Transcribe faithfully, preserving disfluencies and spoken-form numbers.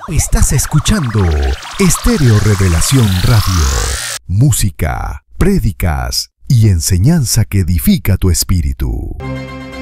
Estás escuchando Estéreo Revelación Radio. Música, prédicas y enseñanza que edifica tu espíritu.